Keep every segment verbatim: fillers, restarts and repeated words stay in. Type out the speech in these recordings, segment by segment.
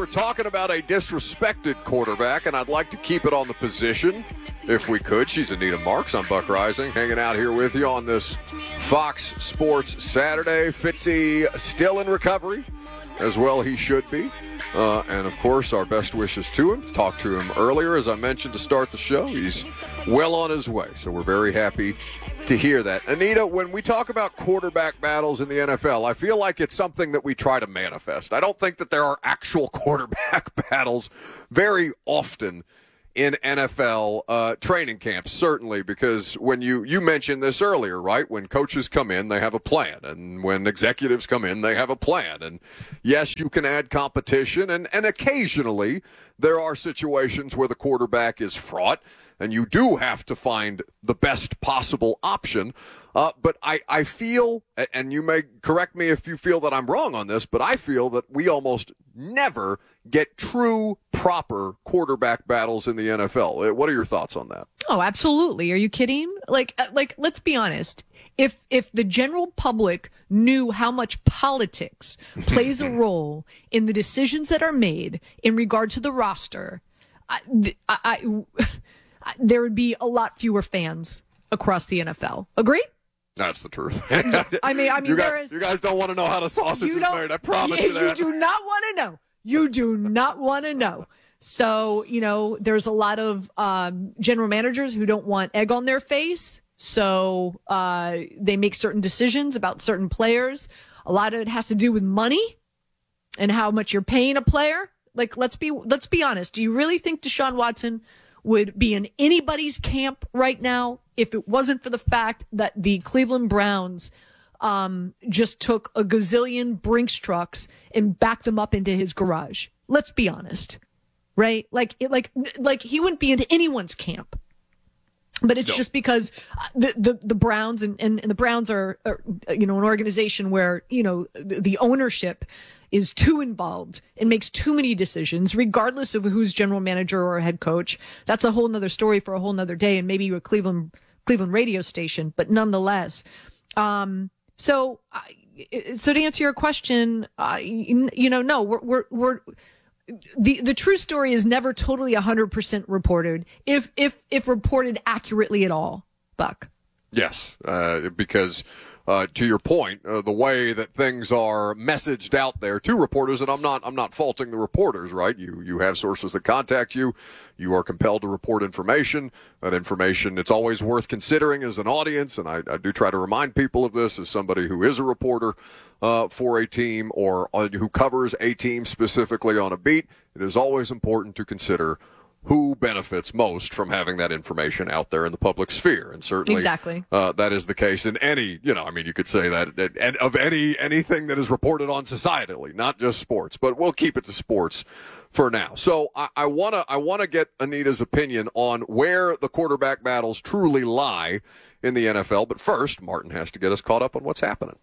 we're talking about a disrespected quarterback, and I'd like to keep it on the position if we could. She's Anita Marks. I'm Buck Rising, hanging out here with you on this Fox Sports Saturday. Fitzy still in recovery, as well he should be. Uh, and, of course, our best wishes to him. Talked to him earlier, as I mentioned, to start the show. He's well on his way, so we're very happy to hear that. Anita, when we talk about quarterback battles in the N F L, I feel like it's something that we try to manifest. I don't think that there are actual quarterback battles very often in N F L uh, training camps, certainly, because when you, you mentioned this earlier, right? When coaches come in, they have a plan. And when executives come in, they have a plan. And yes, you can add competition. And, and occasionally there are situations where the quarterback is fraught and you do have to find the best possible option. Uh, but I, I feel, and you may correct me if you feel that I'm wrong on this, but I feel that we almost never get true, proper quarterback battles in the N F L. What are your thoughts on that? Oh, absolutely. Are you kidding? Like, like, let's be honest. If, if the general public knew how much politics plays a role in the decisions that are made in regard to the roster, I, I, I there would be a lot fewer fans across the N F L. Agree? That's the truth. I mean, I mean, you, there guys, is, you guys don't want to know how the sausage is made. I promise you, you that. You do not want to know. You do not want to know. So, you know, there's a lot of um, general managers who don't want egg on their face. So uh, they make certain decisions about certain players. A lot of it has to do with money and how much you're paying a player. Like, let's be let's be honest. Do you really think Deshaun Watson would be in anybody's camp right now if it wasn't for the fact that the Cleveland Browns um, just took a gazillion Brinks trucks and backed them up into his garage? Let's be honest, right? Like, it, like, like he wouldn't be in anyone's camp. But it's no. just because the, the, the Browns and, and, and the Browns are, are, you know, an organization where, you know, the ownership is too involved and makes too many decisions, regardless of who's general manager or head coach. That's a whole nother story for a whole nother day and maybe a Cleveland, Cleveland radio station, but nonetheless. Um, so, so to answer your question, uh, you, you know, no, we're, we're, we're, The the true story is never totally one hundred percent reported, if if if reported accurately at all, Buck. Yes, uh, because uh, to your point, uh, the way that things are messaged out there to reporters, and I'm not I'm not faulting the reporters, right? You you have sources that contact you. You are compelled to report information. That information, it's always worth considering as an audience, and I, I do try to remind people of this as somebody who is a reporter uh, for a team or uh, who covers a team specifically on a beat. It is always important to consider who benefits most from having that information out there in the public sphere. And certainly exactly. uh, that is the case in any, you know, I mean, you could say that and of any anything that is reported on societally, not just sports, but we'll keep it to sports for now. So I, I want to I want to get Anita's opinion on where the quarterback battles truly lie in the N F L. But first, Martin has to get us caught up on what's happening.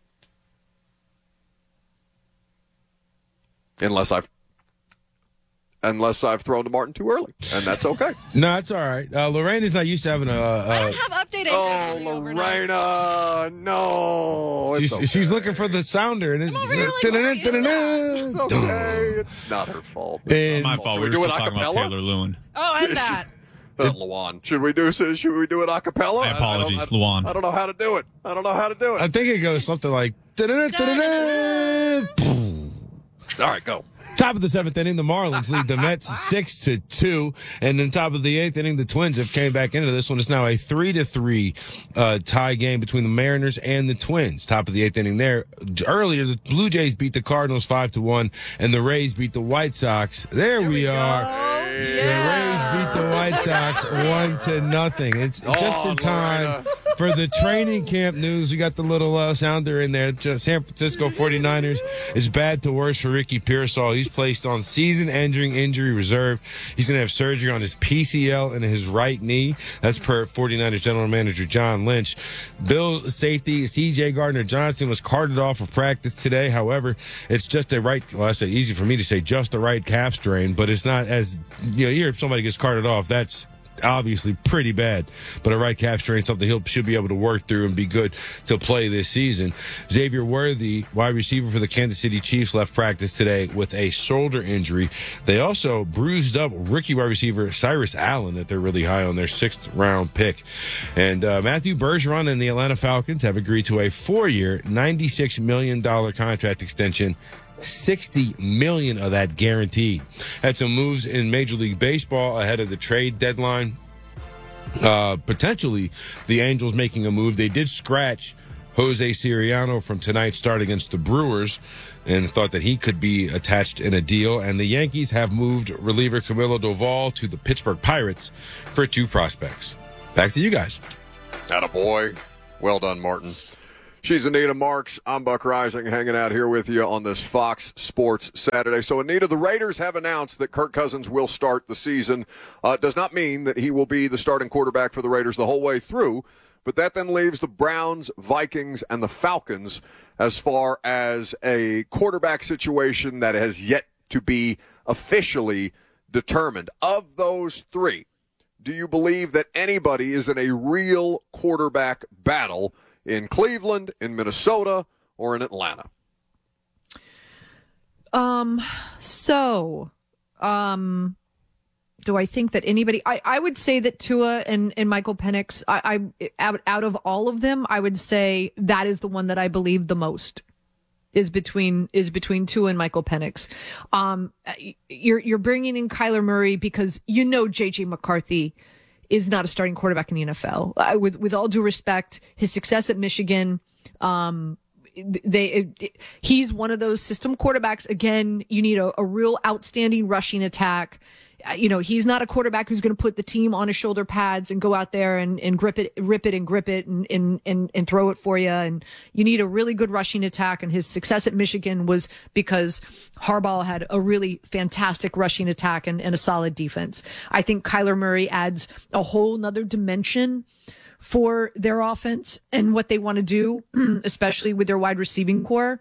Unless I've Unless I've thrown to Martin too early, and that's okay. No, it's all right. Uh, Lorena's not used to having a. Uh, I don't have updated. Oh, Lorena, no. She's, okay. she's looking for the sounder, and it's, I'm over here like, it's okay. It's not her fault. It's my fault. Should We, we were do still it talking about Taylor Lewan. Oh, and that. Uh, Luan. Should we do should we do it a cappella? My apologies, I, I Luan. I don't know how to do it. I don't know how to do it. I think it goes something like. All right, go. Top of the seventh inning, the Marlins lead the Mets six to two, and then top of the eighth inning, the Twins have came back into this one. It's now a three to three uh, tie game between the Mariners and the Twins. Top of the eighth inning there. Earlier, the Blue Jays beat the Cardinals five to one, and the Rays beat the White Sox. There, there we, we are. Yeah. The Rays beat the White Sox one to nothing. It's oh, just in time. Lorena. For the training camp news, we got the little uh, sounder in there. San Francisco forty-niners is bad to worse for Ricky Pearsall. He's placed on season-ending injury reserve. He's going to have surgery on his P C L and his right knee. That's per forty-niners general manager John Lynch. Bills safety C J Gardner-Johnson was carted off of practice today. However, it's just a right, well, that's easy for me to say, just a right calf strain, but it's not as, you know, here if somebody gets carted off, that's obviously pretty bad, but a right calf strain, something he'll should be able to work through and be good to play this season. Xavier Worthy, wide receiver for the Kansas City Chiefs, left practice today with a shoulder injury. They also bruised up rookie wide receiver Cyrus Allen that they're really high on, their sixth round pick. And uh, Matthew Bergeron and the Atlanta Falcons have agreed to a four-year, ninety-six million dollars contract extension, sixty million dollars of that guaranteed. Had some moves in Major League Baseball ahead of the trade deadline. Uh, potentially the Angels making a move. They did scratch Jose Siriano from tonight's start against the Brewers and thought that he could be attached in a deal. And the Yankees have moved reliever Camilo Doval to the Pittsburgh Pirates for two prospects. Back to you guys. Attaboy. Well done, Martin. She's Anita Marks. I'm Buck Rising, hanging out here with you on this Fox Sports Saturday. So, Anita, the Raiders have announced that Kirk Cousins will start the season. Uh, does not mean that he will be the starting quarterback for the Raiders the whole way through, but that then leaves the Browns, Vikings, and the Falcons as far as a quarterback situation that has yet to be officially determined. Of those three, do you believe that anybody is in a real quarterback battle in Cleveland, in Minnesota, or in Atlanta? Um, so, um, do I think that anybody, I, I would say that Tua and, and Michael Penix, I, I, out, out of all of them, I would say that is the one that I believe the most is between, is between Tua and Michael Penix. Um, you're, you're bringing in Kyler Murray because you know J J McCarthy is not a starting quarterback in the N F L. Uh, with with all due respect, his success at Michigan, um, they it, he's one of those system quarterbacks. Again, you need a, a real outstanding rushing attack. Uh, you know, he's not a quarterback who's going to put the team on his shoulder pads and go out there and, and grip it, rip it and grip it and, and, and, and throw it for you. And you need a really good rushing attack. And his success at Michigan was because Harbaugh had a really fantastic rushing attack and, and a solid defense. I think Kyler Murray adds a whole nother dimension for their offense and what they want to do, especially with their wide receiving core.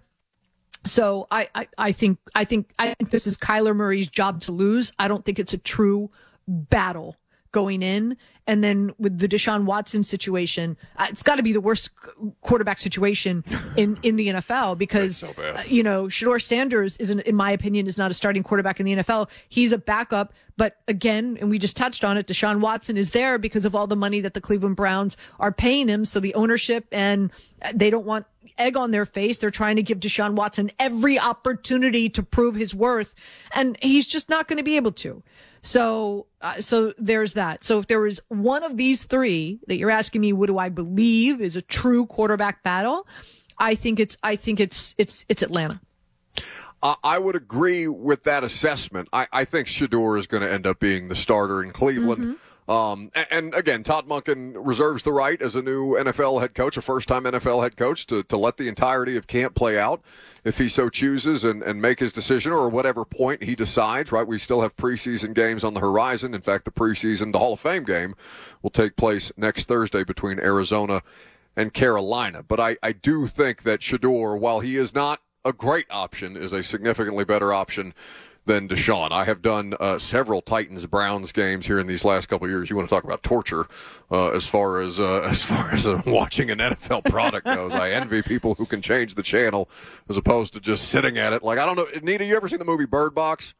So I, I, I think I think I think this is Kyler Murray's job to lose. I don't think it's a true battle going in. And then with the Deshaun Watson situation, uh, it's got to be the worst quarterback situation in, in the N F L because, so bad. uh, you know, Shedeur Sanders, is, in my opinion, is not a starting quarterback in the N F L. He's a backup. But again, and we just touched on it, Deshaun Watson is there because of all the money that the Cleveland Browns are paying him. So the ownership, and they don't want egg on their face. They're trying to give Deshaun Watson every opportunity to prove his worth. And he's just not going to be able to. So, uh, so there's that. So if there was one of these three that you're asking me, what do I believe is a true quarterback battle? I think it's, I think it's, it's, it's Atlanta. Uh, I would agree with that assessment. I, I think Shedeur is going to end up being the starter in Cleveland. Mm-hmm. Um, and, and again, Todd Monken reserves the right as a new N F L head coach, a first-time N F L head coach, to, to let the entirety of camp play out if he so chooses and, and make his decision or whatever point he decides, right? We still have preseason games on the horizon. In fact, the preseason, the Hall of Fame game will take place next Thursday between Arizona and Carolina. But I, I do think that Shedeur, while he is not a great option, is a significantly better option than Deshaun. I have done uh, several Titans-Browns games here in these last couple of years. You want to talk about torture uh, as far as uh, as far as uh, watching an N F L product goes. I envy people who can change the channel as opposed to just sitting at it. Like, I don't know, Nita, you ever seen the movie Bird Box?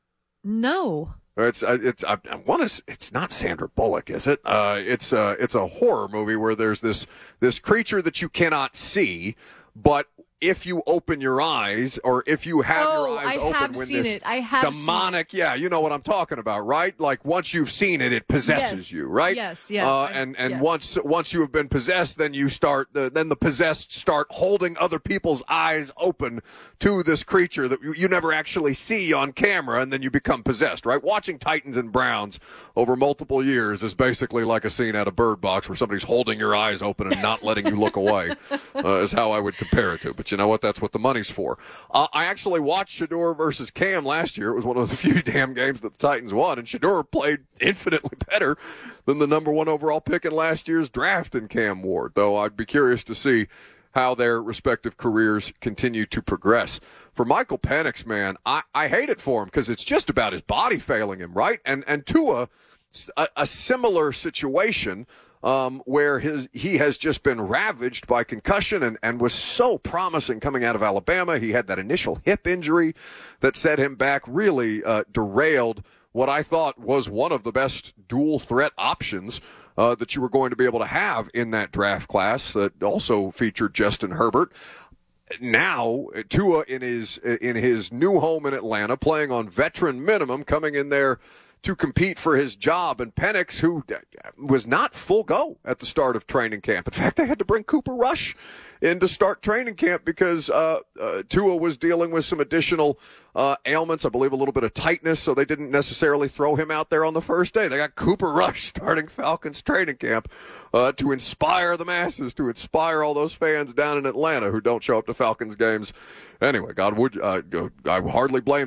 No. It's it's I, I want to. It's not Sandra Bullock, is it? Uh, it's uh, it's a horror movie where there's this this creature that you cannot see, but if you open your eyes, or if you have oh, your eyes I open have when seen this it. I have demonic, seen it. yeah, you know what I'm talking about, right? Like once you've seen it, it possesses yes. you, right? Yes, yes. Uh, I, and and yes. once once you have been possessed, then you start the, then the possessed start holding other people's eyes open to this creature that you, you never actually see on camera, and then you become possessed, right? Watching Titans and Browns over multiple years is basically like a scene out of Bird Box where somebody's holding your eyes open and not letting you look away, uh, is how I would compare it to. But you know what? That's what the money's for. Uh, I actually watched Shedeur versus Cam last year. It was one of the few damn games that the Titans won, and Shedeur played infinitely better than the number one overall pick in last year's draft in Cam Ward, though I'd be curious to see how their respective careers continue to progress. For Michael Penix, man, I, I hate it for him because it's just about his body failing him, right? And and Tua a, a similar situation um, where his he has just been ravaged by concussion and, and was so promising coming out of Alabama. He had that initial hip injury that set him back, really uh, derailed what I thought was one of the best dual threat options uh, that you were going to be able to have in that draft class that also featured Justin Herbert. Now, Tua in his in his new home in Atlanta, playing on veteran minimum, coming in there to compete for his job. And Penix, who was not full go at the start of training camp. In fact, they had to bring Cooper Rush in to start training camp because uh, uh, Tua was dealing with some additional uh, ailments, I believe a little bit of tightness, so they didn't necessarily throw him out there on the first day. They got Cooper Rush starting Falcons training camp uh, to inspire the masses, to inspire all those fans down in Atlanta who don't show up to Falcons games. Anyway, God would uh, I hardly blame